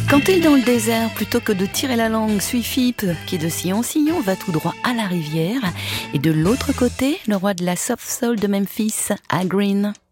Quand t'es dans le désert, plutôt que de tirer la langue, suis Philippe, qui de sillon en sillon va tout droit à la rivière. Et de l'autre côté, le roi de la soft soul de Memphis, Al Green.